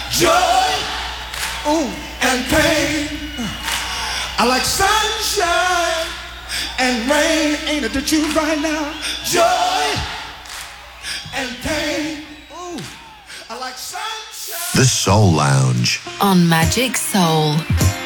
joy, ooh, and pain. I like sunshine and rain. Ain't it the truth right now? Joy and pain. Ooh, I like sunshine. The Soul Lounge on Magic Soul.